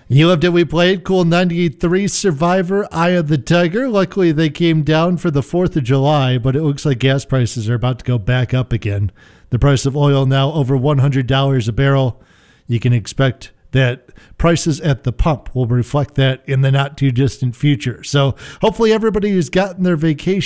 You loved it. We played Cool 98.3 Survivor, Eye of the Tiger. Luckily, they came down for the 4th of July, but it looks like gas prices are about to go back up again. The price of oil now over $100 a barrel. You can expect that prices at the pump will reflect that in the not too distant future. So hopefully everybody who's gotten their vacation